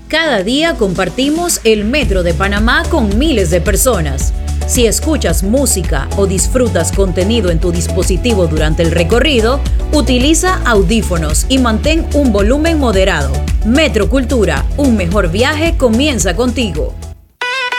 Cada día compartimos el Metro de Panamá con miles de personas. Si escuchas música o disfrutas contenido en tu dispositivo durante el recorrido, utiliza audífonos y mantén un volumen moderado. Metro Cultura, un mejor viaje comienza contigo.